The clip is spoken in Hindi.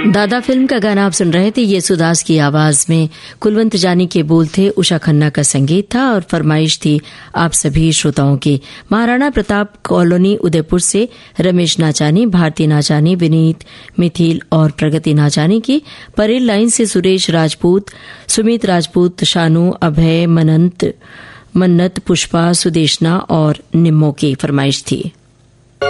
दादा फिल्म का गाना आप सुन रहे थे। ये सुदास की आवाज में कुलवंत जानी के बोल थे, उषा खन्ना का संगीत था और फरमाइश थी आप सभी श्रोताओं की। महाराणा प्रताप कॉलोनी उदयपुर से रमेश नाचानी, भारती नाचानी, विनीत मिथिल और प्रगति नाचानी की। परेल लाइन से सुरेश राजपूत, सुमित राजपूत, शानू, अभय, मन्नत, पुष्पा, सुदेशना और निम्मो की फरमाइश थी।